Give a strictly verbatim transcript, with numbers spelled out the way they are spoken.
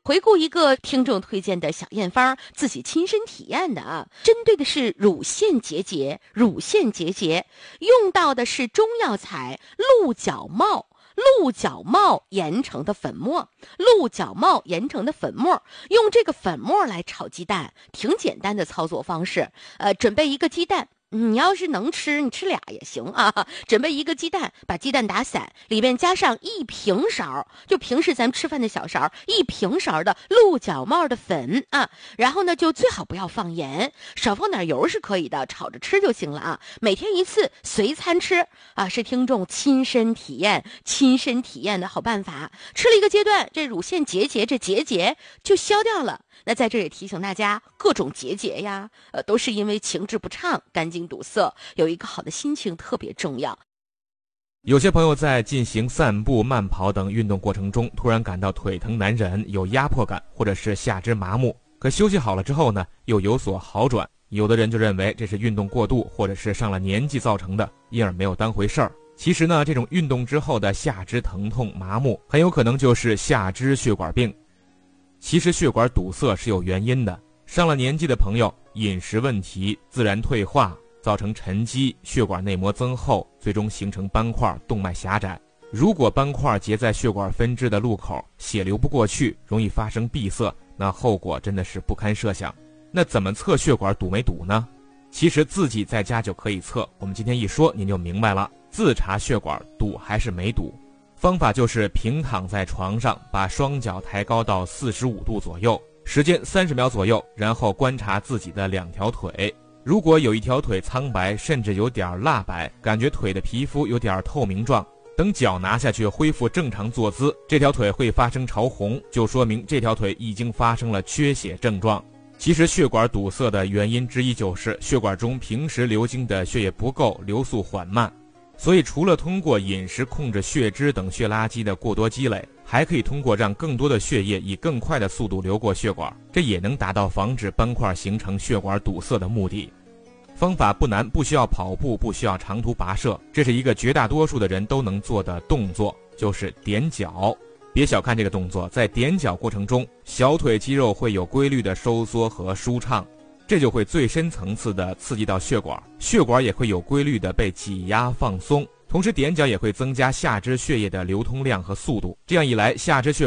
回顾一个听众推荐的小验方，自己亲身体验的啊，针对的是乳腺结节，乳腺结节用到的是中药材鹿角帽。鹿角帽研成的粉末，鹿角帽研成的粉末，用这个粉末来炒鸡蛋，挺简单的操作方式。呃，准备一个鸡蛋。你要是能吃，你吃俩也行啊。准备一个鸡蛋，把鸡蛋打散，里面加上一平勺，就平时咱们吃饭的小勺，一平勺的鹿角帽的粉啊。然后呢，就最好不要放盐，少放点油是可以的，炒着吃就行了啊。每天一次，随餐吃啊，是听众亲身体验、亲身体验的好办法。吃了一个阶段，这乳腺结节这结节就消掉了。那在这里提醒大家，各种结节呀，呃，都是因为情志不畅、肝经堵塞，有一个好的心情特别重要。 有些朋友在进行散步、慢跑等运动过程中，突然感到腿疼难忍，有压迫感，或者是下肢麻木，可休息好了之后呢，又有所好转。有的人就认为这是运动过度，或者是上了年纪造成的，因而没有当回事儿。其实呢，这种运动之后的下肢疼痛、麻木，很有可能就是下肢血管病。其实血管堵塞是有原因的，上了年纪的朋友，饮食问题自然退化，造成沉积，血管内膜增厚，最终形成斑块，动脉狭窄。如果斑块结在血管分支的路口，血流不过去，容易发生闭塞，那后果真的是不堪设想。那怎么测血管堵没堵呢？其实自己在家就可以测，我们今天一说您就明白了，自查血管堵还是没堵。方法就是平躺在床上，把双脚抬高到四十五度左右，时间三十秒左右，然后观察自己的两条腿。如果有一条腿苍白，甚至有点蜡白，感觉腿的皮肤有点透明状，等脚拿下去恢复正常坐姿，这条腿会发生潮红，就说明这条腿已经发生了缺血症状。其实血管堵塞的原因之一就是血管中平时流经的血液不够，流速缓慢。所以除了通过饮食控制血脂等血垃圾的过多积累，还可以通过让更多的血液以更快的速度流过血管，这也能达到防止斑块形成血管堵塞的目的。方法不难，不需要跑步，不需要长途跋涉，这是一个绝大多数的人都能做的动作，就是踮脚。别小看这个动作，在踮脚过程中，小腿肌肉会有规律的收缩和舒畅，这就会最深层次的刺激到血管，血管也会有规律的被挤压放松，同时踮脚也会增加下肢血液的流通量和速度，这样一来，下肢血